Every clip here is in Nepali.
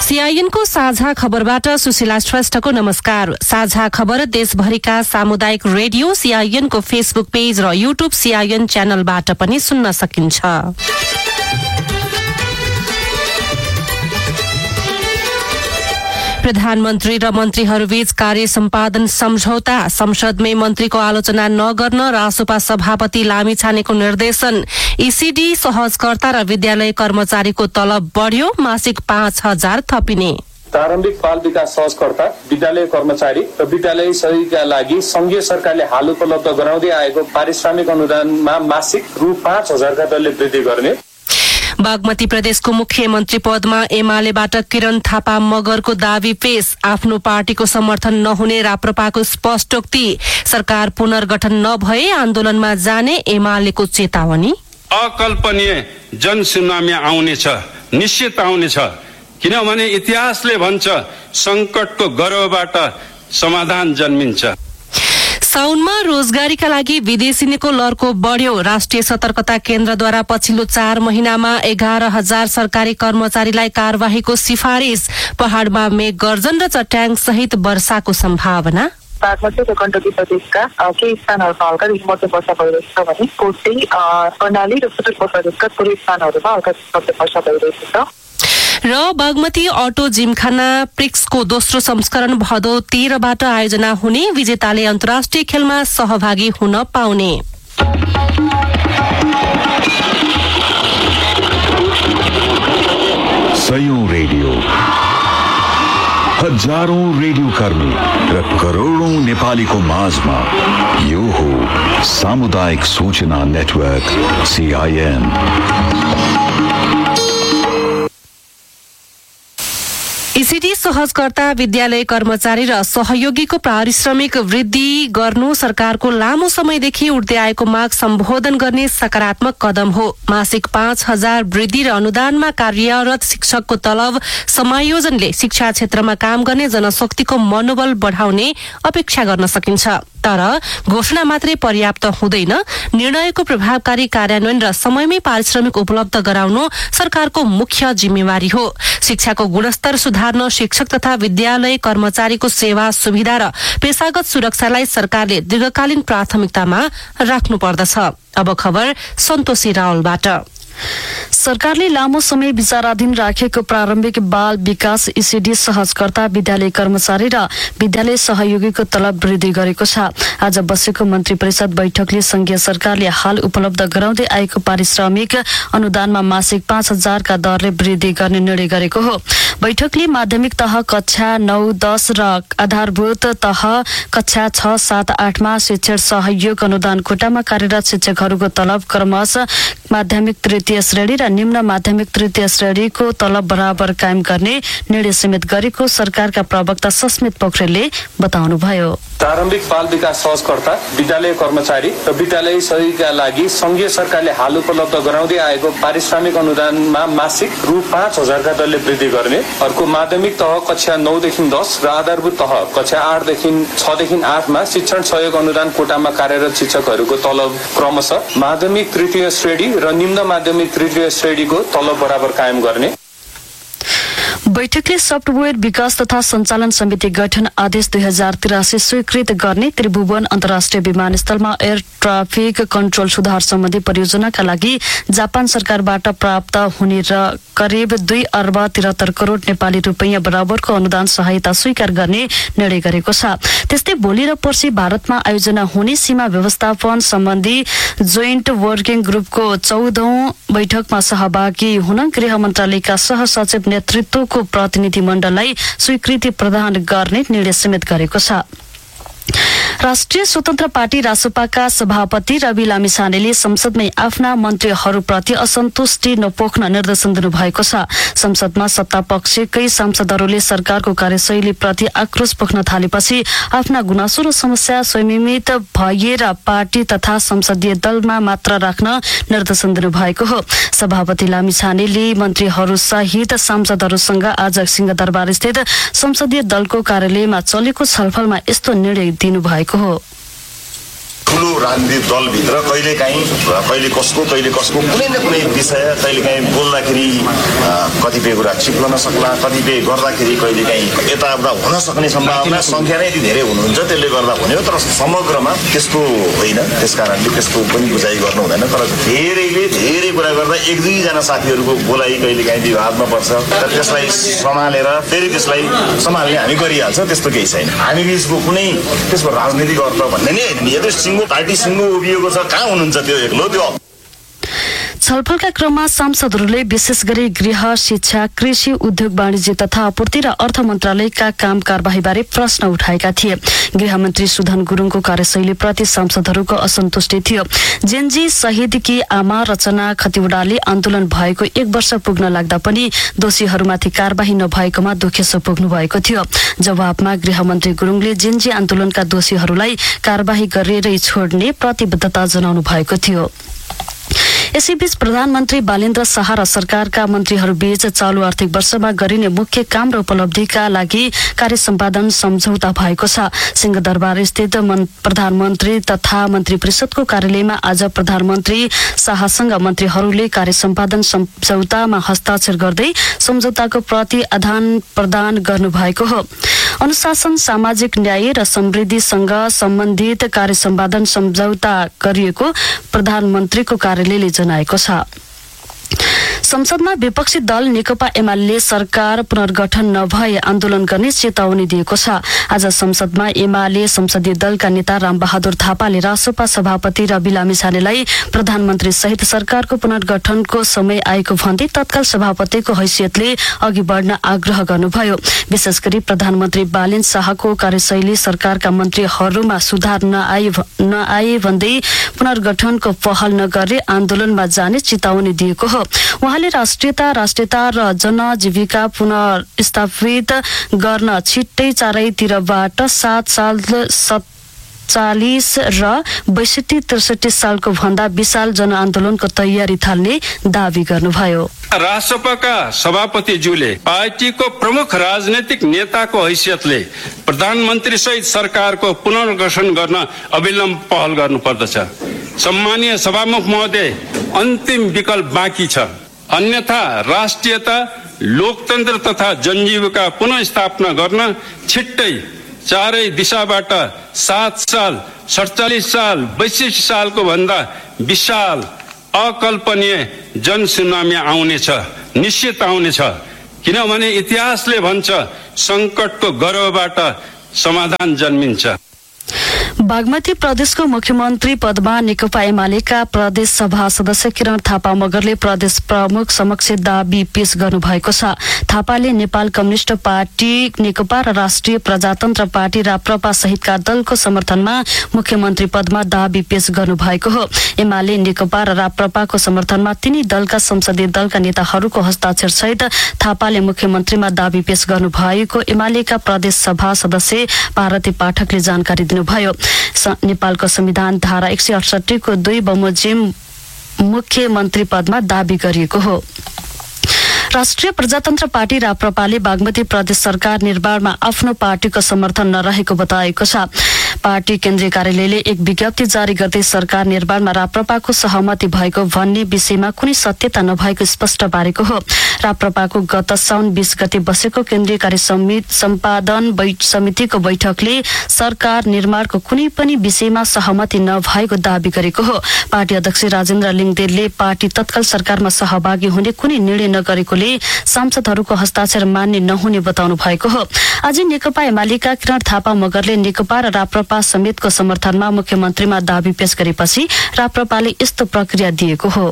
सीआईएनको साझा खबरबाट सुशीला श्रेष्ठको नमस्कार। साझा खबर देशभरिका सामुदायिक रेडियो सीआईएनको फेसबुक पेज र युट्युब सीआईएन च्यानलबाट पनि सुन्न सकिन्छ। प्रधानमन्त्री र मन्त्रीहरूबीच कार्य सम्पादन सम्झौता। संसदमै मन्त्रीको आलोचना नगर्न रासोपा सभापति लामिछानेको निर्देशन। ईसीडी सहजकर्ता र विद्यालय कर्मचारीको तलब बढ्यो, मासिक 5,000 थपिने। प्रारम्भिक बाल विकास सहजकर्ता, विद्यालय कर्मचारी र विद्यालय सहयोगीका लागि संघीय सरकारले हाल उपलब्ध गराउँदै आएको पारिश्रमिक अनुदानमा मासिक रु 5,000 का दरले वृद्धि गर्ने। बागमती प्रदेशको मुख्यमन्त्री पदमा एमालेबाट किरण थापा मगरको दावी पेश। आफ्नो पार्टीको समर्थन नहुने राप्रपाको स्पष्टोक्ति। सरकार पुनर्गठन नभए आन्दोलनमा जाने एमालेको चेतावनी। अकल्पनीय जनसुनामी आउनेछ, निश्चित आउनेछ, किनभने इतिहासले भन्छ संकटको गर्भबाट समाधान जन्मिन्छ। साउनमा रोजगारीका लागि विदेशीको लर्को बढ्यो। राष्ट्रिय सतर्कता केन्द्रद्वारा पछिल्लो 4 महिनामा 11,000 सरकारी कर्मचारीलाई कार्यवाहीको सिफारिस। पहाड़मा मेघ गर्जन र चट्याङ सहित वर्षाको सम्भावना। बागमती र गण्डकी प्रदेशका केही स्थानहरूमा हल्का हिमपात वर्षा भइरहेको छ भने कोशी, कर्णाली र सुदूर प्रदेशका थोरै स्थानहरूमा हल्का वर्षा भइरहेको छ। र बागमती अटो जिमखाना प्रिक्सको दोस्रो संस्करण भदौ 13बाट आयोजना हुने। विजेताले अन्तर्राष्ट्रिय खेलमा सहभागी हुन पाउने। सयौं रेडियो, हजारौं रेडियो कर्मी र करोडौं नेपालीको माझमा यो हो सामुदायिक सूचना नेटवर्क सीआईएन। ईसीडी सहजकर्ता, विद्यालय कर्मचारी र सहयोगीको पारिश्रमिक वृद्धि गर्नु सरकारको लामो समयदेखि उठ्दै आएको माग सम्बोधन गर्ने सकारात्मक कदम हो। मासिक 5,000 वृद्धि र अनुदानमा कार्यरत शिक्षकको तलब समायोजनले शिक्षा क्षेत्रमा काम गर्ने जनशक्तिको मनोबल बढाउने अपेक्षा गर्न सकिन्छ। तर घोषणा मात्रै पर्याप्त हुँदैन। निर्णयको प्रभावकारी कार्यान्वयन र समयमै पारिश्रमिक उपलब्ध गराउनु सरकारको मुख्य जिम्मेवारी हो। शिक्षाको गुणस्तर सुधार्न शिक्षक तथा विद्यालय कर्मचारीको सेवा सुविधा र पेशागत सुरक्षालाई सरकारले दीर्घकालीन प्राथमिकतामा राख्नुपर्दछ। अब खबर सन्तोषी रावलबाट। सरकारले लामो समय विचाराधीन राखेको प्रारम्भिक बाल विकास ईसीडी सहजकर्ता, विद्यालय कर्मचारी र विद्यालय सहयोगीको तलब वृद्धि गरेको छ। आज बसेको मन्त्री परिषद बैठकले संघीय सरकारले हाल उपलब्ध गराउँदै आएको पारिश्रमिक अनुदानमा मासिक 5,000 का दरले वृद्धि गर्ने निर्णय गरेको हो। बैठकले माध्यमिक तह कक्षा 9, 10 र आधारभूत तह कक्षा 6, 7, 8 मा शिक्षक सहयोग अनुदान कोटामा कार्यरत शिक्षकहरूको तलब क्रमशः माध्यमिक तृतीय श्रेणी र निम्न माध्यमिक तृतीय श्रेणीको तलब बराबर कायम गर्ने निर्णय समेत गरेको सरकारका प्रवक्ता सस्मित पोखरेलले बताउनुभयो। प्रारम्भिक बाल विकास सहजकर्ता, विद्यालय कर्मचारी र विद्यालय सहयोगीका लागि संघीय सरकारले हाल उपलब्ध गराउँदै आएको पारिश्रमिक अनुदानमा मासिक रु 5,000 का दरले वृद्धि गर्ने। अर्को माध्यमिक तह कक्षा 9 देखि 10 र आधारभूत तह कक्षा 8 देखि 6 देखि 8 मा शिक्षण सहयोग अनुदान कोटामा कार्यरत शिक्षकहरूको तलब क्रमशः माध्यमिक तृतीय श्रेणी र निम्न माध्यमिक तृतीय श्रेणीको तलब बराबर कायम गर्ने। बैठकले सफ्टवेयर विकास तथा सञ्चालन समिति गठन आदेश 2083 स्वीकृत गर्ने। त्रिभुवन अन्तर्राष्ट्रिय विमानस्थलमा एयर ट्राफिक कन्ट्रोल सुधार सम्बन्धी परियोजनाका लागि जापान सरकारबाट प्राप्त हुने र करिब 2 अर्ब 73 करोड नेपाली रुपैयाँ बराबरको अनुदान सहायता स्वीकार गर्ने निर्णय गरेको छ। त्यस्तै भोलि र पर्सि भारतमा आयोजना हुने सीमा व्यवस्थापन सम्बन्धी जोइन्ट वर्किङ ग्रुपको 14औं बैठकमा सहभागी हुन गृह मन्त्रालयका सहसचिव नेतृत्वको प्रतिनिधि मण्डललाई स्वीकृति प्रदान गर्ने निर्णय समेत गरेको छ। राष्ट्रिय स्वतन्त्र पार्टी रासोपाका सभापति रवि लामिछानेले संसदमै आफ्ना मन्त्रीहरूप्रति असन्तुष्टि नपोख्न निर्देशन दिनुभएको छ। संसदमा सत्तापक्षकै सांसदहरूले सरकारको कार्यशैलीप्रति आक्रोश पोख्न थालेपछि आफ्ना गुनासो र समस्या संयमित भएर पार्टी तथा संसदीय दलमा मात्र राख्न निर्देशन दिनुभएको हो। सभापति लामिछानेले मन्त्रीहरू सहित सांसदहरूसँग आज सिंहदरबार स्थित संसदीय दलको कार्यालयमा चलेको छलफलमा यस्तो निर्णय दिनुभएको हो। ठुलो राजनीतिक दलभित्र कहिले कसको कुनै न कुनै विषय कहिलेकाहीँ बोल्दाखेरि कतिपय कुरा चिप्लन सक्ला, कतिपय गर्दाखेरि कहिलेकाहीँ यताउता हुन सक्ने सम्भावना सङ्ख्या नै धेरै हुनुहुन्छ, त्यसले गर्दा हुने हो। तर समग्रमा त्यस्तो होइन, त्यस कारणले त्यस्तो पनि बुझाइ गर्नु हुँदैन। तर धेरै कुरा गर्दा 1-2 जना साथीहरूको बोलाइ कहिलेकाहीँ विवादमा पर्छ, तर त्यसलाई सम्हालेर फेरि त्यसलाई सम्हाल्ने हामी गरिहाल्छ, त्यस्तो केही छैन। हामी बिचको कुनै त्यसको राजनीतिक अर्थ भन्ने नै होइन। यदि सिङ्गो पार्टी सिङ्गो उभिएको छ, कहाँ हुनुहुन्छ त्यो एक्लो? त्यो छलफलका क्रममा सांसदहरूले विशेष गरी गृह, शिक्षा, कृषि, उद्योग, वाणिज्य तथा आपूर्ति र अर्थ मन्त्रालयका काम कारबाहीबारे प्रश्न उठाएका थिए। गृहमन्त्री सुधन गुरुङको कार्यशैलीप्रति सांसदहरूको असन्तुष्टि थियो। जेनजी शहीदकी आमा रचना खतिवड़ाले आन्दोलन भएको 1 वर्ष पुग्न लाग्दा पनि दोषीहरूमाथि कारबाही नभएकोमा दुखेसो पुग्नु भएको थियो। जवाफमा गृहमन्त्री गुरुङले जेनजी आन्दोलनका दोषीहरूलाई कारबाही गरेरै छोड्ने प्रतिबद्धता जनाउनु भएको थियो। यसैबीच प्रधानमन्त्री बालेन्द्र शाह र सरकारका मन्त्रीहरूबीच चालू आर्थिक वर्षमा गरिने मुख्य काम र उपलब्धिका लागि कार्य सम्पादन सम्झौता भएको छ। सिंहदरबार स्थित प्रधानमन्त्री तथा मन्त्री परिषदको कार्यालयमा आज प्रधानमन्त्री शाहसँग मन्त्रीहरूले कार्य सम्पादन सम्झौतामा हस्ताक्षर गर्दै सम्झौताको प्रति आदान प्रदान गर्नुभएको हो। अनुशासन, सामाजिक न्याय र समृद्धिसँग सम्बन्धित कार्य सम्पादन सम्झौता गरिएको प्रधानमन्त्रीको कार्यालयले जनाएको छ। संसदमा विपक्षी दल नेकपा एमाले सरकार पुनर्गठन नभए आन्दोलन गर्ने चेतावनी दिएको छ। आज संसदमा एमाले संसदीय दलका नेता रामबहादुर थापाले रासोपा सभापति रवि लामिछानेलाई प्रधानमन्त्री सहित सरकारको पुनर्गठनको समय आएको भन्दै तत्काल सभापतिको हैसियतले अघि बढ्न आग्रह गर्नुभयो। विशेष गरी प्रधानमन्त्री बालेन शाहको कार्यशैली सरकारका मन्त्रीहरूमा सुधार नआए भन्दै पुनर्गठनको पहल नगरे आन्दोलनमा जाने चेतावनी दिएको हो। उहाँले राष्ट्रियता र जनजीविका पुनर्स्थापित गर्न छिट्टै चारैतिरबाट 7 साल 47 र 62-63 सालको भन्दा विशाल जनआन्दोलनको तयारी थाल्ने दावी गर्नुभयो। रासपाका सभापतिज्यूले पार्टीको प्रमुख राजनैतिक नेताको हैसियतले प्रधानमन्त्री सहित सरकारको पुनर्गठन गर्न अविलम्ब पहल गर्नुपर्दछ। सम्मानीय सभामुख महोदय, अन्तिम विकल्प बाँकी छ, अन्यथा राष्ट्रियता, लोकतन्त्र तथा जनजीविका पुनर्स्थापना गर्न छिट्टै चारै दिशाबाट 7 साल 47 साल 62 सालको भन्दा विशाल अकल्पनीय जनसुनामी आउनेछ, निश्चित आउनेछ। किनभने इतिहासले भन्छ संकटको गर्भबाट समाधान जन्मिन्छ। बागमती प्रदेशको मुख्यमन्त्री पदमा नेकपा एमालेका प्रदेश सभा सदस्य किरण थापा मगरले प्रदेश प्रमुख समक्ष दाबी पेश गर्नुभएको छ। थापाले नेपाल कम्युनिष्ट पार्टी नेकपा र राष्ट्रिय प्रजातन्त्र पार्टी राप्रपा सहितका दलको समर्थनमा मुख्यमन्त्री पदमा दाबी पेश गर्नुभएको हो। एमाले, नेकपा र राप्रपाको समर्थनमा तिनै दलका संसदीय दलका नेताहरूको हस्ताक्षर सहित थापाले मुख्यमन्त्रीमा दाबी पेश गर्नुभएको एमालेका प्रदेश सभा सदस्य भारती पाठकले जानकारी दिनुभयो। नेपालको संविधान धारा 168 को 2 बमोजिम मुख्यमन्त्री पदमा दाबी गरिएको हो। राष्ट्रिय प्रजातन्त्र पार्टी राप्रपाले बागमती प्रदेश सरकार निर्माणमा आफ्नो पार्टीको समर्थन नरहेको बताएको छ। पार्टी केन्द्रीय कार्यालयले एक विज्ञप्ति जारी गर्दै सरकार निर्माणमा राप्रपाको सहमति भएको भन्ने विषयमा कुनै सत्यता नभएको स्पष्ट पारेको हो। राप्रपाको गत साउन 20 गते बसेको केन्द्रीय कार्य सम्पादन समितिको बैठकले सरकार निर्माणको कुनै पनि विषयमा सहमति नभएको दावी गरेको हो। पार्टी अध्यक्ष राजेन्द्र लिङदेलले पार्टी तत्काल सरकारमा सहभागी हुने कुनै निर्णय नगरेकोले सांसदहरूको हस्ताक्षर मान्ने नहुने बताउनु भएको हो। आज नेकपा एमालेका किरण थापा मगरले नेकपा र राप्रपा समेतको समर्थनमा मुख्यमन्त्रीमा दाबी पेश गरेपछि राप्रपाले यस्तो प्रक्रिया दिएको हो।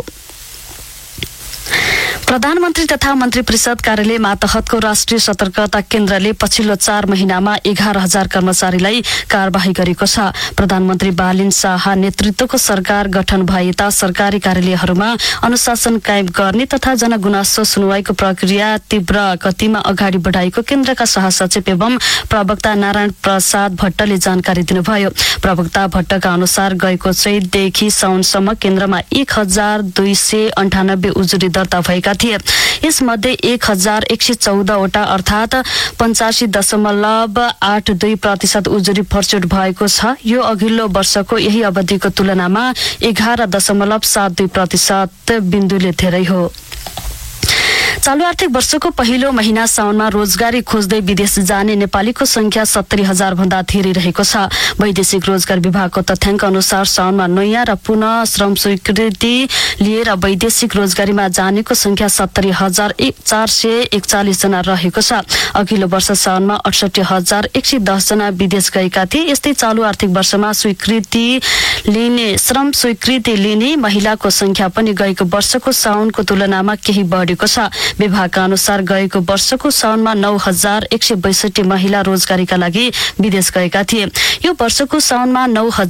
प्रधानमन्त्री तथा मन्त्री परिषद कार्यालय मातहतको राष्ट्रिय सतर्कता केन्द्रले पछिल्लो 4 महिनामा 11,000 कर्मचारीलाई कार्यवाही गरेको छ। प्रधानमन्त्री बालेन शाह नेतृत्वको सरकार गठन भएता सरकारी कार्यालयहरूमा अनुशासन कायम गर्ने तथा जनगुनासो सुनवाईको प्रक्रिया तीव्र गतिमा अगाडि बढाएको केन्द्रका सहसचिव एवं प्रवक्ता नारायण प्रसाद भट्टले जानकारी दिनुभयो। प्रवक्ता भट्टका अनुसार गएको चैतदेखि साउनसम्म केन्द्रमा 1,298 उजुरी दर्ता भएका गरेका थिए। यसमध्ये 1114 वटा अर्थात् 85.82% उजुरी प्रचुर भएको छ। यो अघिल्लो वर्षको यही अवधिको तुलनामा 11.72% बिन्दुले धेरै हो। चालू आर्थिक वर्षको पहिलो महिना साउनमा रोजगारी खोज्दै विदेश जाने नेपालीको संख्या 70,000 भन्दा धेरै रहेको छ। वैदेशिक रोजगार विभागको तथ्याङ्क अनुसार साउनमा नयाँ र पुनः श्रम स्वीकृति लिएर वैदेशिक रोजगारीमा जानेको संख्या 70,441 जना रहेको छ। अघिल्लो वर्ष साउनमा 68,110 जना विदेश गएका थिए। यस्तै चालू आर्थिक वर्षमा श्रम स्वीकृति लिने महिलाको संख्या पनि गएको वर्षको साउनको तुलनामा केही बढेको छ। विभागका अनुसार गएको वर्षको साउनमा 9,162 महिला रोजगारीका लागि विदेश गएका थिए। यो वर्षको साउनमा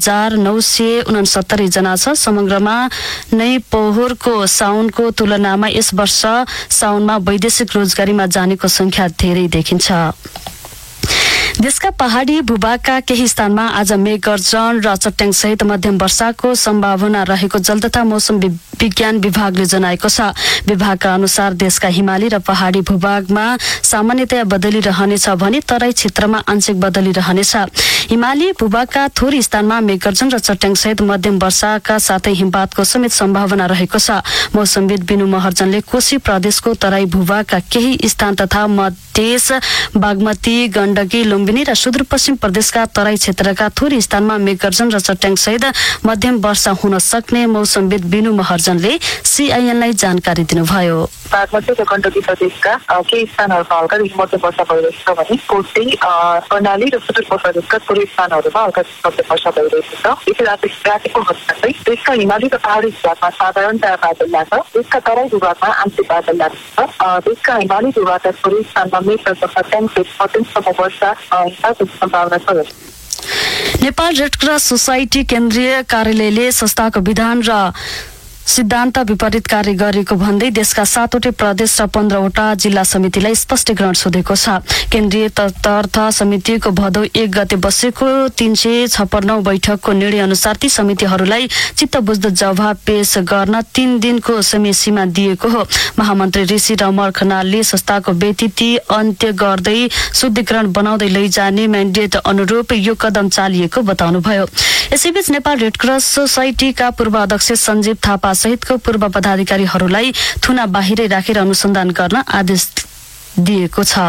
9,969 जना छ। समग्रमा नै पोहोरको साउनको तुलनामा यस वर्ष साउनमा वैदेशिक रोजगारीमा जानेको संख्या धेरै देखिन्छ। देशका पहाडी भूभागका केही स्थानमा आज मेघगर्जन र चट्याङ सहित मध्यम वर्षाको सम्भावना रहेको जल तथा मौसम विज्ञान विभागले जनाएको छ। विभागका अनुसार देशका हिमाली र पहाडी भूभागमा सामान्यतया बदली रहनेछ भने तराई क्षेत्रमा आंशिक बदली रहनेछ। हिमाली भूभागका थोरै स्थानमा मेघगर्जन र चट्याङ सहित मध्यम वर्षाका साथै हिमपातको समेत सम्भावना रहेको छ। मौसमविद बिनु महर्जनले कोशी प्रदेशको तराई भूभागका केही स्थान तथा मधेस, बागमती, गण्डकी, लुम्बिनी र सुदूरपश्चिम प्रदेशका तराई क्षेत्रका थोरै स्थानमा मेघगर्जन र चट्याङ सहित मध्यम वर्षा हुन सक्ने मौसमविद बिनु महर्जनले सीआईएनलाई जानकारी दिनुभयो। बागमती र गण्डकी प्रदेशका केही स्थानहरूमा हल्का मध्यम वर्षा भइरहेको छ भने कोशी, कर्णाली र सुदूरपूर्व प्रदेशका थोरै स्थानहरूमा हल्का मध्यम वर्षा भइरहेको छ। यसै रातिको हदमा चाहिँ देशका हिमाली र पहाडी भूभागमा साधारणतया बादल लाग्छ। देशका तराई भूभागमा आंशिक बादल लाग्छ। देशका हिमाली भूभागका थोरै स्थानमा मेघ र चट्याङसहित मध्यमसम्म वर्षा हुने सम्भावना छ। नेपाल रेड क्रस सोसाइटी केन्द्रीय कार्यालयले संस्थाको विधान र सिद्धान्त विपरीत कार्य गरेको भन्दै देशका 7वटै प्रदेश र 15वटा जिल्ला समितिलाई स्पष्टीकरण सोधेको छ। केन्द्रीय तटस्थ समितिको भदौ 1 गते बसेको 356 बैठकको निर्णय अनुसार ती समितिहरूलाई चित्त बुझ्दो जवाब पेश गर्न 3 दिनको समय सीमा दिएको हो। महामन्त्री ऋषि रमण खनालले संस्थाको व्यतिथि अन्त्य गर्दै शुद्धिकरण बनाउँदै लैजाने म्यान्डेट अनुरूप यो कदम चालिएको बताउनुभयो। यसैबीच नेपाल रेड क्रस सोसाइटीका पूर्व अध्यक्ष सञ्जीव थापा सहितको पूर्व पदाधिकारीहरूलाई थुना बाहिरै राखेर अनुसन्धान गर्न आदेश दिएको छ।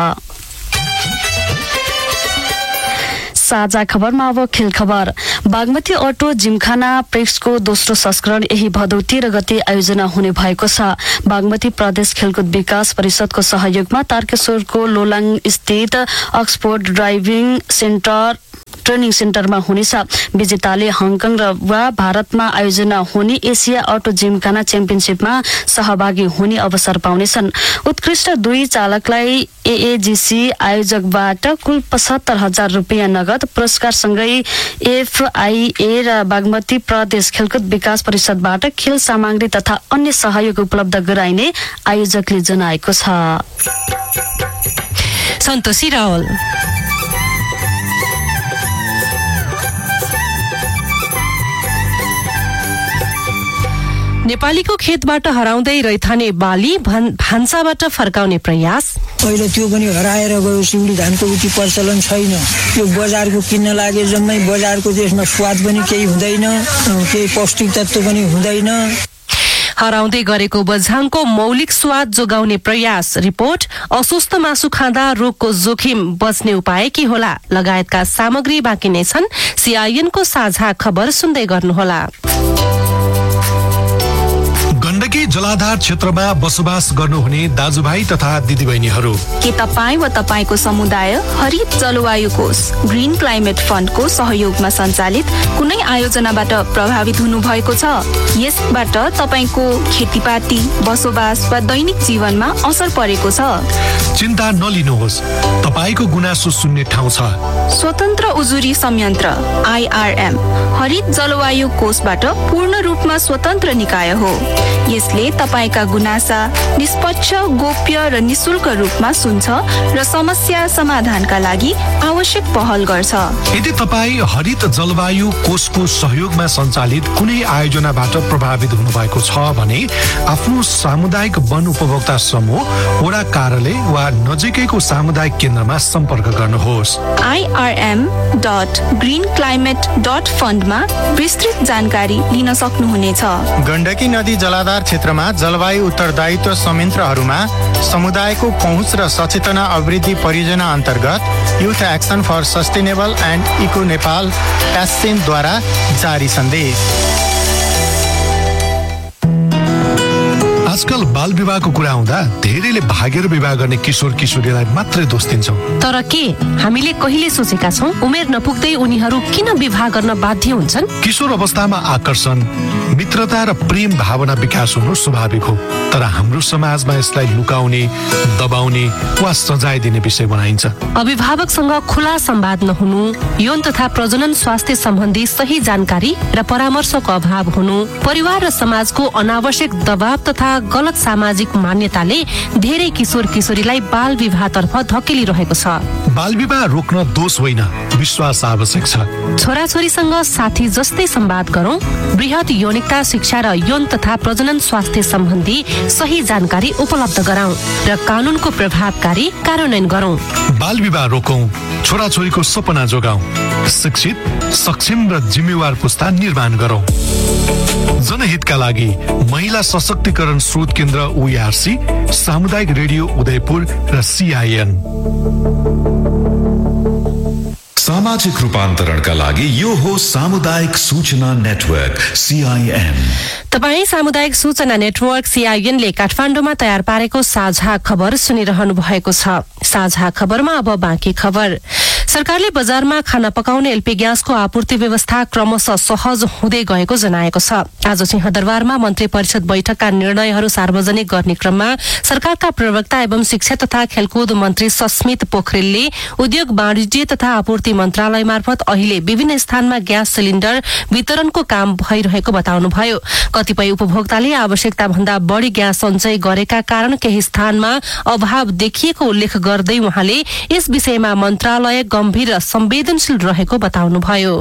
साझा खबरमा अब खेल खबर। बागमती अटो जिमखाना प्रेक्सको दोस्रो संस्करण यही भदौ 13 गते आयोजना हुने भएको छ। बागमती प्रदेश खेलकुद विकास परिषदको सहयोगमा तारकेश्वरको लोलाङ स्थित अक्सफोर्ड ड्राइभिङ ट्रेनिङ सेन्टरमा हुनेछ। विजेताले हङकङ वा भारतमा आयोजना हुने एसिया अटो जिमखाना च्याम्पियनसिपमा सहभागी हुने अवसर पाउनेछन्। उत्कृष्ट 2 चालकलाई एएजीसी आयोजकबाट कुल 75,000 रुपियाँ नगद पुरस्कारसँगै एफआईए र बागमती प्रदेश खेलकुद विकास परिषदबाट खेल सामग्री तथा अन्य सहयोग उपलब्ध गराइने आयोजकले जनाएको छ। सन्तोषी रावल। नेपालीको खेतबाट हराउँदै रैथाने बाली भान्साबाट फर्काउने प्रयास। अहिले त्यो पनि हराएर गयो। सिउडी धानको उति प्रचलन छैन। यो बजारको किन्न लागे जम्मै बजारको त्यसमा स्वाद पनि केही हुँदैन, केही पौष्टिक तत्त्व पनि हुँदैन। हराउँदै गरेको बझाङको मौलिक स्वाद जोगाउने प्रयास। रिपोर्ट अस्वस्थ मासु खाँदा रोगको जोखिम बच्ने उपाय के होला लगायतका सामग्री बाँकी नै छन्। सीआईएनको साझा खबर सुन्दै गर्नुहोला। गण्डकी जलाधार क्षेत्रमा बसोबास गर्नुहुने दाजुभाइ तथा दिदीबहिनीहरू, के तपाईँ वा तपाईँको समुदाय हरित जलवायु कोष ग्रीन क्लाइमेट फन्डको सहयोगमा सञ्चालित कुनै आयोजनाबाट प्रभावित हुनु भएको छ? यसबाट तपाईँको खेतीपाती, बसोबास वा दैनिक जीवनमा असर परेको छ? चिन्ता नलिनुहोस्, तपाईँको गुनासो सुन्ने ठाउँ छ। स्वतन्त्र उजुरी संयन्त्र IRM हरित जलवायु कोषबाट पूर्ण रूपमा स्वतन्त्र निकाय हो। यसले तपाईका गुनासा निष्पक्ष, गोप्य र निशुल्क रूपमा सुन्छ र समस्या समाधानका लागि आवश्यक पहल गर्छ। यदि तपाईँ हरित जलवायु कोषको सहयोगमा सञ्चालित कुनै आयोजनाबाट प्रभावित हुनुभएको छ भने आफ्नो सामुदायिक वन उपभोक्ता समूह, वडा कार्यालय वा नजिकैको सामुदायिक केन्द्रमा सम्पर्क गर्नुहोस्। irm.greenclimate.fund मा विस्तृत जानकारी लिन सक्नुहुनेछ। गण्डकी नदी जलाधार क्षेत्रमा जलवायु उत्तरदायित्व संयन्त्रहरूमा समुदायको पहुँच र सचेतना अभिवृद्धि परियोजना अन्तर्गत youth action for sustainable and eco Nepal द्वारा जारी सन्देश। आजकल बाल विवाहको कुरा आउँदा धेरैले भागेर विवाह गर्ने किशोर किशोरीलाई मात्रै दोष दिन्छौँ। तर के हामीले कहिले सोचेका छौँ उमेर नपुग्दै उनीहरू किन विवाह गर्न बाध्य हुन्छन्? किशोर अवस्थामा आकर्षण, मित्रता र प्रेम भावना विकास हुनु स्वाभाविक हो, तर हाम्रो समाजमा यसलाई लुकाउने, दबाउने वा सजाय दिने विषय बनाइन्छ। अभिभावकसँग खुला संवाद नहुनु, यौन तथा प्रजनन स्वास्थ्य सम्बन्धी सही जानकारी र परामर्शको अभाव हुनु, परिवार र समाजको अनावश्यक दबाव तथा गलत सामाजिक मान्यताले धेरै किशोर किशोरीलाई बाल विवाहतर्फ धकेलिरहेको छ। बाल विवाह रोक्न दोष होइन, विश्वास आवश्यक छ। छोराछोरीसँग साथी जस्तै संवाद गरौं, बृहत यौनिकता शिक्षा र यौन तथा प्रजनन स्वास्थ्य सम्बन्धी सही जानकारी उपलब्ध गराउँ र कानूनको प्रभावकारी कार्यान्वयन गरौं। बाल विवाह रोकौं, छोराछोरीको सपना जोगाउँ, शिक्षित, सक्षम र जिम्मेवार पुस्ता निर्माण गरौं। जनहितका लागि महिला सशक्तिकरण स्रोत केन्द्र OERC, सामुदायिक रेडियो उदयपुर र CIN। सामाजिक रूपान्तरणका लागि यो हो सामुदायिक सूचना नेटवर्क CIN। तपाईँ सामुदायिक सूचना नेटवर्क CIN ले काठमाडौँमा तयार पारेको साझा खबर सुनिरहनु भएको छ। साझा खबरमा अब बाँकी खबर। सरकारले बजारमा खाना पकाउने एलपी ग्यासको आपूर्ति व्यवस्था क्रमशः सहज हुँदै गएको जनाएको छ। आज सिंहदरबारमा मन्त्री परिषद बैठकका निर्णयहरू सार्वजनिक गर्ने क्रममा सरकारका प्रवक्ता एवं शिक्षा तथा खेलकुद मन्त्री सस्मित पोखरेलले उद्योग वाणिज्य तथा आपूर्ति मन्त्रालय मार्फत अहिले विभिन्न स्थानमा ग्यास सिलिण्डर वितरणको काम भइरहेको बताउनुभयो। कतिपय उपभोक्ताले आवश्यकता भन्दा बढ़ी ग्यास सञ्चय गरेका कारण केही स्थानमा अभाव देखिएको उल्लेख गर्दै उहाँले यस विषयमा मन्त्रालय गम्भीर र संवेदनशील रहेको बताउनुभयो।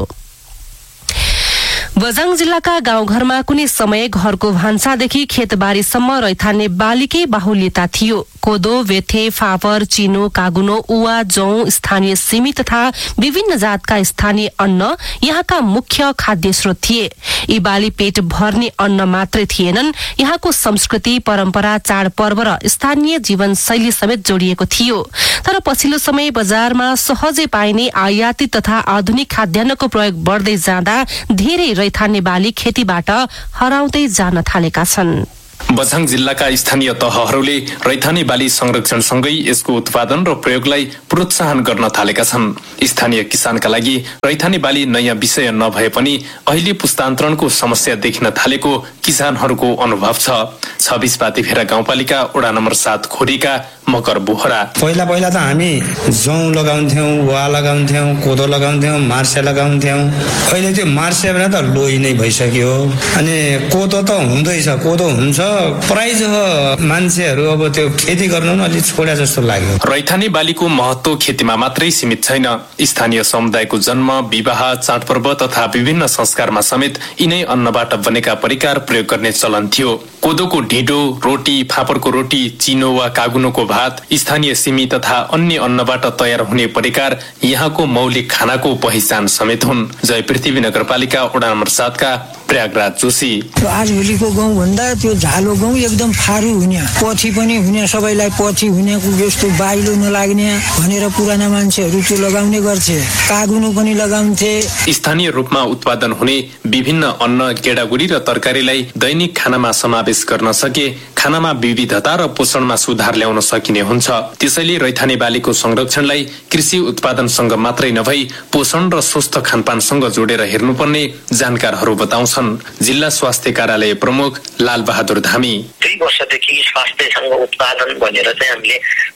बझाङ जिल्लाका गाउँघरमा कुनै समय घरको भान्सादेखि खेतबारीसम्म रैथाने बालीकै बाहुल्यता थियो। कोदो, वेथे, फापर, चिनो, कागुनो, उवा, जौं, स्थानीय सिमी तथा विभिन्न जातका स्थानीय अन्न यहाँका मुख्य खाद्य स्रोत थिए। यी बाली पेट भर्ने अन्न मात्रै थिएनन्, यहाँको संस्कृति, परम्परा, चाडपर्व र स्थानीय जीवन शैली समेत जोडिएको थियो। तर पछिल्लो समय बजारमा सहजै पाइने आयातित तथा आधुनिक खाद्यान्नको प्रयोग बढ्दै जाँदा धेरै रैथाने बाली खेतीबाट हराउँदै जान थालेका छन्। बझाङ जिल्लाका स्थानीय तहहरूले रैथाने बाली संरक्षणसँगै यसको उत्पादन र प्रयोगलाई प्रोत्साहन गर्न थालेका छन्। स्थानीय किसानका लागि रैथाने बाली नयाँ विषय नभए पनि अहिले पुस्तान्तरणको समस्या देखिन थालेको किसानहरूको अनुभव छ। 26 पातिफेरा गाउँपालिका वडा नम्बर 7 खोरीका मकर बोहरा। पहिला त हामी जौं लगाउँथ्यौं, वा लगाउँथ्यौं, कोदो लगाउँथ्यौं, मार्से लगाउँथ्यौं। अहिले त्यो मार्से त लोही नै भइसक्यो। अनि कोदो त हुँदैछ, कोदो हुन्छ, प्राय मान्छेहरू अब त्यो खेती गर्नु अलि छोड्या जस्तो लाग्यो। रैथाने बालीको महत्व खेतीमा मात्रै सीमित छैन। स्थानीय समुदायको जन्म, विवाह, चाडपर्व तथा विभिन्न संस्कारमा समेत यिनै अन्नबाट बनेका परिकार प्रयोग गर्ने चलन थियो। कोदोको ढिँडो, रोटी, फापरको रोटी, चिनो वा कागुनोको भात, स्थानीय सिमी तथा अन्य अन्नबाट तयार हुने परिकार यहाँको मौलिक खानाको पहिचान समेत हुन्। जय पृथ्वी नगरपालिका वडा नम्बर 7 का प्रयागराज जोशी। आजभोलिको गाउँ भन्दा त्यो झालो गाउँ एकदम फारू हुने, पथी पनि हुने, सबैलाई पथी हुने, जस्तो बाइलो नलाग्ने भनेर पुराना मान्छेहरू त्यो लगाउने गर्थे। कागुनो पनि लगाउँथे। स्थानीय रूपमा उत्पादन हुने विभिन्न अन्न, गेडागुडी र तरकारीलाई दैनिक खानामा समावेश गर्न सके खानामा विविधता र पोषणमा सुधार ल्याउन सकिने हुन्छ। त्यसैले रैथाने बालीको संरक्षणलाई कृषि उत्पादनसँग मात्रै नभई पोषण र स्वस्थ खानपानसँग जोडेर हेर्नुपर्ने जानकारहरू बताउँछन्। जिल्ला स्वास्थ्य कार्यालय प्रमुख लाल बहादुर धामी। 2 वर्षदेखि स्वास्थ्यसँग उत्पादन भनेर चाहिँ हामीले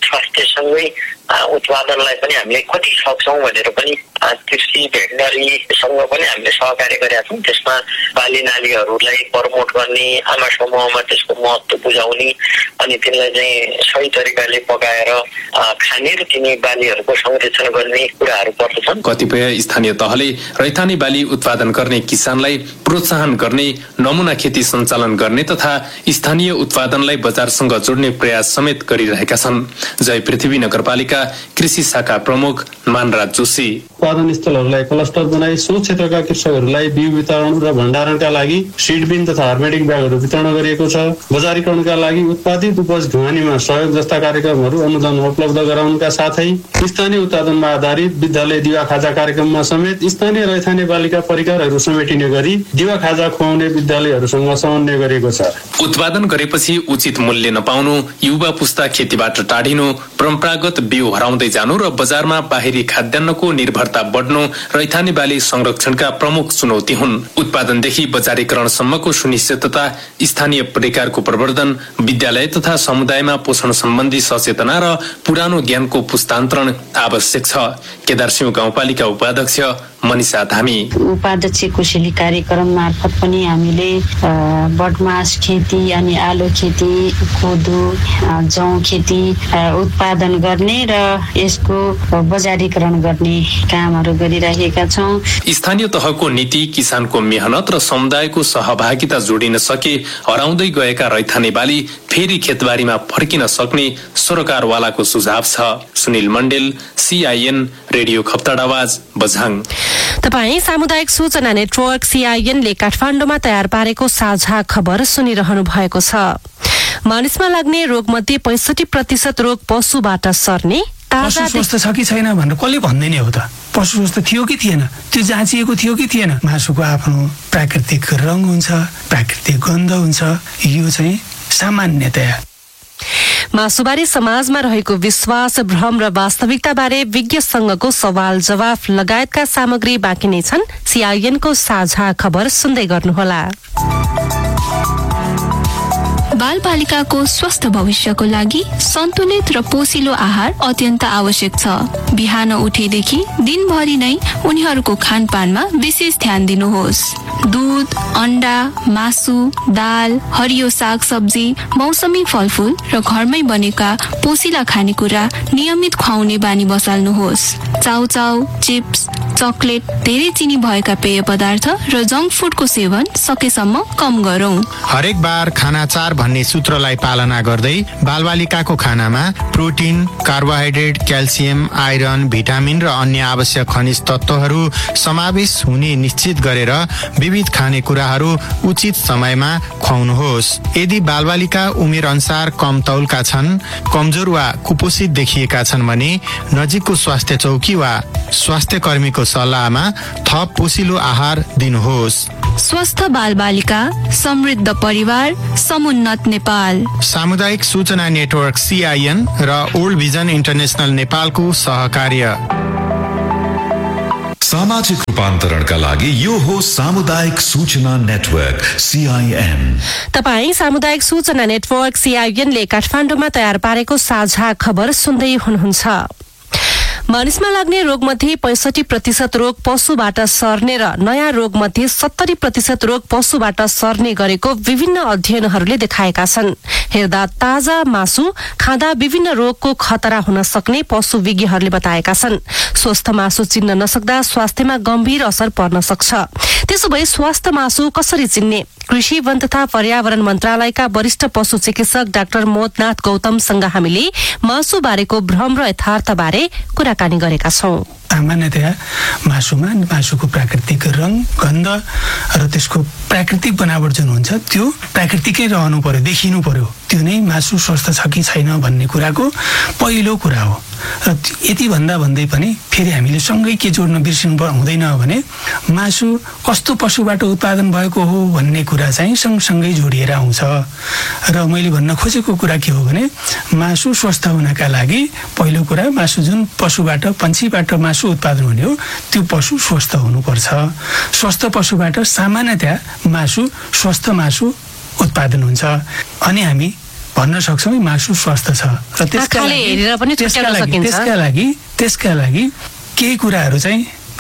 स्वास्थ्यसँगै उत्पादनलाई पनि हामीले कति सक्छौँ भनेर पनि कृषि भेटनरीसँग पनि हामीले सहकार्य गरेका छौँ। त्यसमा बाली नालीहरूलाई प्रमोट गर्ने, आमा समूहमा त्यसको महत्त्व बुझाउने अनि तिनलाई चाहिँ सही तरिकाले पकाएर खाने र तिनी बालीहरूको संरक्षण गर्ने कुराहरू पर्दछन्। कतिपय स्थानीय तहले रैथाने बाली उत्पादन गर्ने किसानलाई प्रोत्साहन गर्ने, नमुना खेती सञ्चालन गर्ने तथा स्थानीय उत्पादनलाई बजारसँग जोड्ने प्रयास समेत गरिरहेका छन्। जय पृथ्वी नगरपालिका कृषि शाखा प्रमुख मानराज जोशी उत्पादन स्थलहरूलाई क्लस्टर बनाई सो क्षेत्रका कृषकहरूलाई बिउ वितरण र भण्डारणका लागि सिड बिन तथा हर्मेटिक ब्यागहरू वितरण गरिएको छ। बजारीकरणका लागि उत्पादित उपज ढुवानीमा सहयोग जस्ता कार्यक्रमहरू अनुदान उपलब्ध गराउनका साथै स्थानीय उत्पादनमा आधारित विद्यालय दिवा खाजा कार्यक्रममा समेत स्थानीय रैथाने बालीका परिकारहरू समेटिने गरी दिवा खाजा खुवाउने विद्यालयहरूसँग समन्वय गरिएको छ। उत्पादन गरेपछि उचित मूल्य नपाउनु, युवा पुस्ता खेतीबाट टाढिनु, परम्परागत बिउ हराउँदै जानु र बजारमा बाहिरी खाद्यान्नको निर्भरता बढ्नु रैथाने बाली संरक्षणका प्रमुख चुनौती हुन्। उत्पादनदेखि बजारीकरणसम्मको सुनिश्चितता, स्थानीय परिकारको प्रवर्धन, विद्यालय तथा समुदायमा पोषण सम्बन्धी सचेतना र पुरानो ज्ञानको पुस्तान्तरण आवश्यक छ। केदारसिंह गाउँपालिका उपाध्यक्ष मनिषा धामी उपाध्यक्ष कोसेली कार्यक्रम मार्फत पनि हामीले बटमास खेती अनि आलु खेती, कोदो, जौ खेती उत्पादन गर्ने र यसको बजारीकरण गर्ने कामहरू गरिरहेका छौँ। स्थानीय तहको नीति, किसानको मेहनत र समुदायको सहभागिता जोडिन सके हराउँदै गएका रैथाने बाली फेरि खेतबारीमा फर्किन सक्ने सरकारवालाको सुझाव छ। Sunil मण्डेल, CIN radio Khaptad Bajhang. तपाईँ सामुदायिक सूचना नेटवर्क CIN ले काठमाडौँमा तयार पारेको साझा खबर सुनिरहनु भएको छ। मानिसमा लाग्ने रोगमध्ये 65% रोग पशुबाट सर्ने। पशु स्वस्थ छ कि छैन भनेर कसले भन्दैन हो त? पशु स्वस्थ थियो कि थिएन, त्यो जाँचिएको थियो कि थिएन? मासुको आफ्नो प्राकृतिक रङ हुन्छ, प्राकृतिक गन्ध हुन्छ, यो चाहिँ सामान्यतया। मासुबारे समाजमा रहेको विश्वास, भ्रम र वास्तविकता बारे विज्ञ संघको सवाल जवाफ लगायतका सामग्री बाँकी नै छन्। CIN को साझा खबर सुन्दै गर्नुहोला। बालबालिकाको स्वस्थ भविष्यको लागि सन्तुलित र पोषिलो आहार अत्यन्त आवश्यक छ। बिहान उठेदेखि दिनभरि नै उनीहरूको खानपानमा विशेष ध्यान दिनुहोस्। दूध, अण्डा, मासु, दाल, हरियो साग सब्जी, मौसमी फलफूल र घरमै बनेका पोषिला खानेकुरा नियमित खुवाउने बानी बसाल्नुहोस्। चाउचाउ, चिप्स, चकलेट, धेरै चिनी भएका पेय पदार्थ र जङ्क फुडको सेवन सकेसम्म कम गरौं। हरेक बार खाना 4 भन्ने सूत्रलाई पालना गर्दै बालबालिकाको खानामा protein, carbohydrate, calcium, iron, vitamin र अन्य आवश्यक खनिज तत्त्वहरू समावेश हुने निश्चित गरेर विविध खानेकुराहरू उचित समयमा खुवाउनुहोस्। यदि बालबालिका उमेर अनुसार कम तौलका छन्, कमजोर वा कुपोषित देखिएका छन् भने नजिकको स्वास्थ्य चौकी वा स्वास्थ्य कर्मीको सल्लाहमा थप पोषिलो आहार दिनुहोस्। स्वस्थ बालबालिका, समृद्ध परिवार, समुन्नत नेपाल। सामुदायिक सूचना नेटवर्क CIN र ओल्ड भिजन इन्टरनेशनल नेपालको सहकार्य। सामाजिक रूपान्तरणका लागि यो हो सामुदायिक सूचना नेटवर्क CIN। तपाईँ सामुदायिक सूचना नेटवर्क CIN ले काठमाडौँमा तयार पारेको साझा खबर सुन्दै हुनुहुन्छ। मानिसमा लाग्ने रोगमध्ये 65% रोग पशुबाट सर्ने र नयाँ रोगमध्ये 70% रोग पशुबाट सर्ने गरेको विभिन्न अध्ययनहरूले देखाएका छन्। हेर्दा ताजा मासु खाँदा विभिन्न रोगको खतरा हुन सक्ने पशु विज्ञहरूले बताएका छन्। स्वस्थ मासु चिन्न नसक्दा स्वास्थ्यमा गम्भीर असर पर्न सक्छ। त्यसो भए स्वस्थ मासु कसरी चिन्ने? कृषि, वन तथा पर्यावरण मन्त्रालयका वरिष्ठ पशु चिकित्सक डाक्टर मोदनाथ गौतमसँग हामीले मासु बारेको भ्रम र यथार्थ बारे कुराकानी गरेका छौं। सामान्यतया मासुमा मासुको प्राकृतिक रङ, गन्ध र त्यसको प्राकृतिक बनावट जुन हुन्छ त्यो प्राकृतिकै रहनु पर्यो, देखिनु पर्यो। त्यो नै मासु स्वस्थ छ कि छैन भन्ने कुराको पहिलो कुरा हो। र यति भन्दा भन्दै पनि फेरि हामीले सँगै के जोड्न बिर्सिनु हुँदैन भने मासु कस्तो पशुबाट उत्पादन भएको हो भन्ने कुरा चाहिँ सँगसँगै जोडिएर आउँछ। र मैले भन्न खोजेको कुरा के हो भने मासु स्वस्थ हुनका लागि पहिलो कुरा मासु जुन पशुबाट, पन्छीबाट मासु उत्पादन हुने हो त्यो पशु स्वस्थ हुनुपर्छ। स्वस्थ पशुबाट सामान्यतया मासु, स्वस्थ मासु उत्पादन हुन्छ। अनि हामी भन्न सक्छौँ मासु स्वस्थ छ र त्यसका लागि केही कुराहरू चाहिँ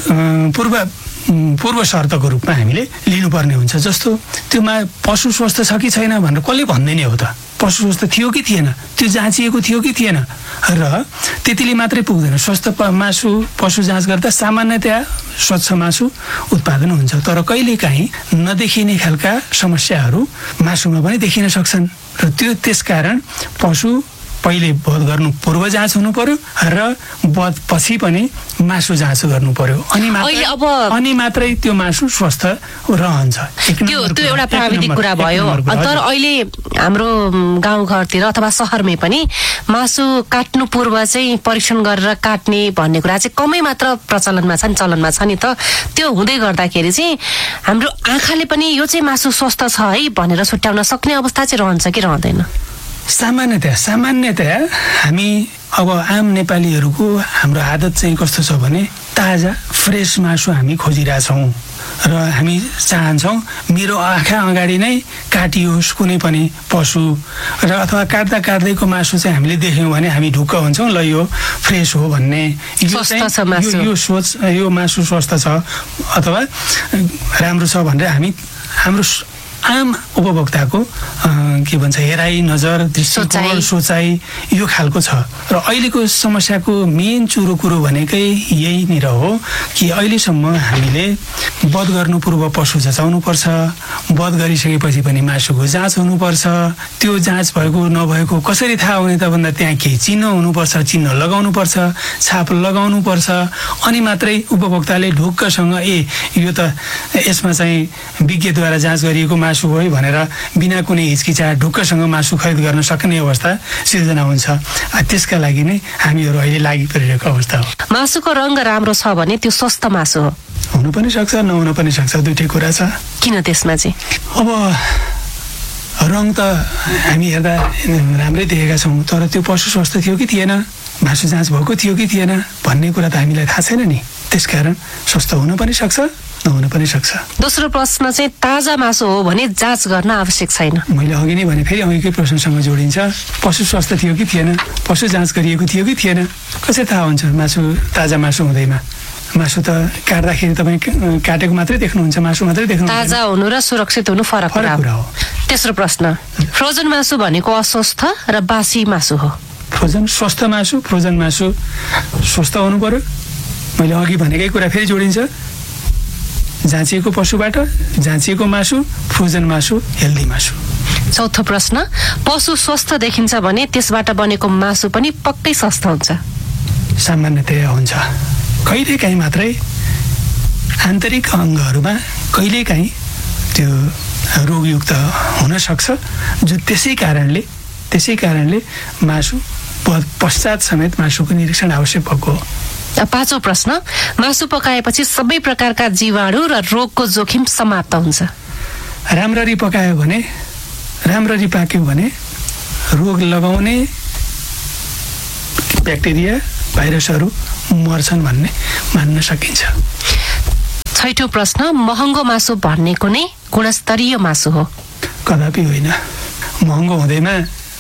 पूर्व शर्तको रूपमा हामीले लिनुपर्ने हुन्छ। जस्तो त्यो पशु स्वस्थ छ कि छैन भनेर कसले भन्दैन हो त, पशु स्वस्थ थियो कि थिएन, त्यो जाँचिएको थियो कि थिएन, र त्यतिले मात्रै पुग्दैन। स्वस्थ मासु पशु जाँच गर्दा सामान्यतया स्वच्छ मासु उत्पादन हुन्छ, तर कहिलेकाहीँ नदेखिने खालका समस्याहरू मासुमा पनि देखिन सक्छन् र त्यसकारण पशु पहिले वध गर्नु पूर्व जाँच हुनु पर्यो र वध पछि पनि मासु जाँच गर्नु पर्यो, अनि मात्रै त्यो मासु स्वस्थ रहन्छ। त्यो एउटा प्राविधिक कुरा भयो। तर अहिले हाम्रो गाउँघरतिर अथवा सहरमै पनि मासु काट्नु पूर्व चाहिँ परीक्षण गरेर काट्ने भन्ने कुरा चाहिँ कमै मात्र प्रचलनमा छ नि, चलनमा छ नि त। त्यो हुँदै गर्दाखेरि चाहिँ हाम्रो आँखाले पनि यो चाहिँ मासु स्वस्थ छ है भनेर छुट्याउन सक्ने अवस्था चाहिँ रहन्छ कि रहँदैन? सामान्यतया हामी अब आम नेपालीहरूको हाम्रो आदत चाहिँ कस्तो छ भने ताजा फ्रेस मासु हामी खोजिरहेछौँ र हामी चाहन्छौँ मेरो आँखा अगाडि नै काटियोस् कुनै पनि पशु, र अथवा काट्दैको मासु चाहिँ हामीले देख्यौँ भने हामी ढुक्क हुन्छौँ, ल यो फ्रेस हो भन्ने, यो मासु स्वस्थ छ अथवा राम्रो छ भनेर हामी हाम्रो आम उपभोक्ताको के भन्छ हेराइ, नजर, दृष्टिकोण, सोचाइ यो खालको छ। र अहिलेको समस्याको मेन चुरो कुरो भनेकै यहीनिर हो कि अहिलेसम्म हामीले वध गर्नु पूर्व पशु जचाउनु पर्छ, वध गरिसकेपछि पनि मासुको जाँच हुनुपर्छ। त्यो जाँच भएको नभएको कसरी थाहा हुने त भन्दा त्यहाँ केही चिन्ह हुनुपर्छ, चिन्ह लगाउनुपर्छ, छाप लगाउनुपर्छ, अनि मात्रै उपभोक्ताले ढुक्कसँग यो त यसमा चाहिँ विज्ञद्वारा जाँच गरिएको मासु हो है भनेर बिना कुनै हिचकिचाहट ढुक्कसँग मासु खरिद गर्न सक्ने अवस्था सिर्जना हुन्छ। त्यसका लागि नै हामीहरू अहिले लागि परिरहेको अवस्था हो। मासुको रङ राम्रो छ भने त्यो स्वस्थ मासु हो? हुनु पनि सक्छ, नहुन पनि सक्छ, दुईटै कुरा छ। किन त्यसमा चाहिँ? अब रङ त हामी हेर्दा राम्रै देखेका छौँ, तर त्यो पशु स्वस्थ थियो कि थिएन, मासु जाँच भएको थियो कि थिएन भन्ने कुरा त हामीलाई थाहा छैन नि। त्यसकारण स्वस्थ हुन पनि सक्छ, नहुन पनि सक्छ। दोस्रो प्रश्न चाहिँ ताजा मासु हो भने जाँच गर्न आवश्यक छैन? मैले अघि नै भने फेरि अघिकै प्रश्नसँग जोडिन्छ, पशु स्वस्थ थियो कि थिएन, पशु जाँच गरिएको थियो कि थिएन, कसरी थाहा हुन्छ मासु ताजा मासु हुँदैमा? मासु त काट्दाखेरि तपाईँ काटेको मात्रै देख्नुहुन्छ, मासु मात्रै देख्नुहुन्छ। ताजा हुनु र सुरक्षित हुनु फरक कुरा हो। तेस्रो प्रश्न, फ्रोजन मासु भनेको अस्वस्थ र बासी मासु हो? स्वस्थ मासु, फ्रोजन मासु स्वस्थ हुनु पर्यो। मैले अघि भनेकै कुरा फेरि जोडिन्छ, जाँचिएको पशुबाट जाँचिएको मासु, फ्रोजन मासु, हेल्दी मासु। चौथो प्रश्न, पशु स्वस्थ देखिन्छ भने त्यसबाट बनेको मासु पनि पक्कै सस्ता हुन्छ? सामान्यतया हुन्छ, कहिलेकाहीँ मात्रै आन्तरिक अङ्गहरूमा कहिलेकाहीँ त्यो रोगयुक्त हुन सक्छ, जो त्यसै कारणले मासु पश्चात समेत मासुको निरीक्षण आवश्यक भएको हो। पाँचौं प्रश्न, मासु पकाएपछि सबै प्रकारका जीवाणु र रोगको जोखिम समाप्त हुन्छ? राम्ररी पकायो भने, राम्ररी पाक्यो भने रोग लगाउने ब्याक्टेरिया, भाइरसहरू मर्छन् भन्ने मान्न सकिन्छ। छैठौं प्रश्न, महँगो मासु भनेको नै गुणस्तरीय मासु हो? कदापि होइन, महँगो हुँदैमा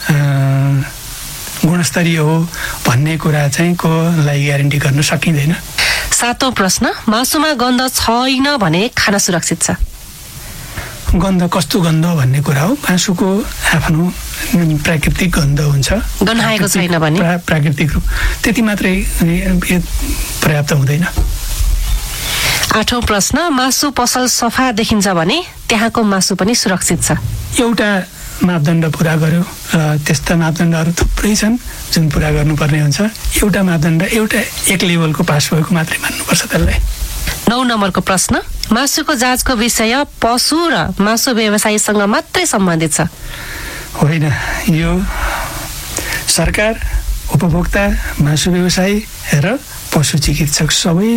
गुणस्तरीय हो भन्ने कुरा चाहिँ कोलाई ग्यारेन्टी गर्न सकिँदैन। सातौं प्रश्न, मासुमा गन्ध छैन भने खान सुरक्षित छ? गन्ध कस्तो गन्ध भन्ने कुरा हो, मासुको आफ्नो प्राकृतिक गन्ध हुन्छ, गन्हाएको छैन भने प्राकृतिक रूप, त्यति मात्रै पर्याप्त हुँदैन। आठौं प्रश्न, मासु पसल सफा देखिन्छ भने त्यहाँको मासु पनि सुरक्षित छ? एउटा मापदण्ड पुरा गर्यो र त्यस्ता मापदण्डहरू थुप्रै छन् जुन पुरा गर्नुपर्ने हुन्छ। एउटा मापदण्ड एक लेभलको पास भएको मात्रै मान्नुपर्छ त्यसलाई। 9 नम्बरको प्रश्न, मासुको जाँचको विषय पशु र मासु व्यवसायीसँग मात्रै सम्बन्धित छ? होइन, यो सरकार, उपभोक्ता, मासु व्यवसायी र पशु चिकित्सक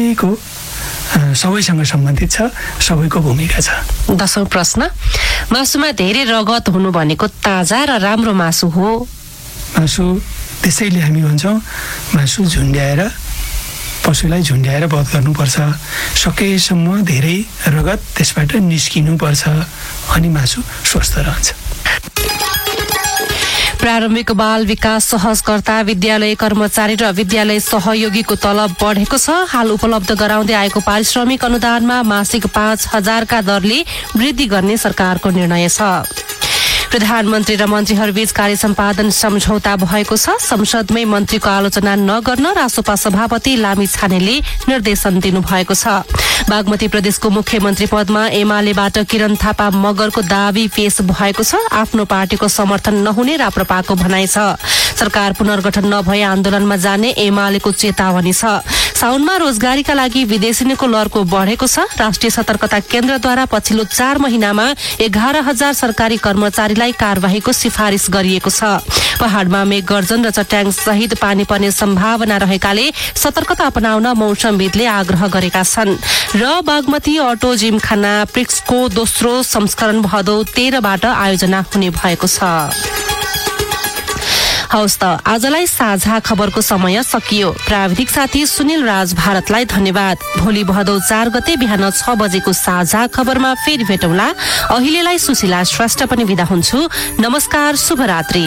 सबैसँग सम्बन्धित छ, सबैको भूमिका छ। 10औं प्रश्न, मासुमा धेरै रगत हुनु भनेको ताजा र राम्रो मासु हो? मासु त्यसैले हामी भन्छौँ मासु झुन्ड्याएर, पशुलाई झुन्ड्याएर वध गर्नुपर्छ, सकेसम्म धेरै रगत त्यसबाट निस्किनुपर्छ, अनि मासु स्वस्थ रहन्छ। प्रारम्भिक बाल विकास सहजकर्ता विद्यालय कर्मचारी र विद्यालय सहयोगीको तलब बढेको छ। हाल उपलब्ध गराउँदै आएको पारिश्रमिक अनुदानमा मासिक 5,000 का दरले वृद्धि गर्ने सरकारको निर्णय छ। प्रधानमन्त्री र मन्त्रीहरूबीच कार्य सम्पादन सम्झौता भएको छ। संसदमै मन्त्रीको आलोचना नगर्न रासोपा सभापति लामी छानेले निर्देशन दिनुभएको छ। बागमती प्रदेशको मुख्यमन्त्री पदमा एमालेबाट किरण थापा मगरको दावी पेश भएको छ। आफ्नो पार्टीको समर्थन नहुने राप्रपाको भनाइ छ। सरकार पुनर्गठन नभए आन्दोलनमा जाने एमालेको चेतावनी छ। साउनमा रोजगारीका लागि विदेशिनीको लहरको बढेको छ। राष्ट्रिय सतर्कता केन्द्रद्वारा पछिल्लो 4 महिनामा 11,000 सरकारी कर्मचारीलाई कार्यवाहीको सिफारिस गरिएको छ। पहाड़मा मेघगर्जन र चट्याङ सहित पानी पर्ने सम्भावना रहेकाले सतर्कता अपनाउन मौसमविदले आग्रह गरेका छन्। र बागमती अटो जिमखाना प्रिक्सको दोस्रो संस्करण भदौ 13 बाट आयोजना हुने भएको छ। हवस् त आजलाई साझा खबरको समय सकियो। प्राविधिक साथी सुनिल राज भारतलाई धन्यवाद। भोलि भदौ 4 गते बिहान 6 बजेको साझा खबरमा फेरि भेटौँला। अहिलेलाई सुशीला श्रेष्ठ पनि बिदा हुन्छु। नमस्कार, शुभरात्रि।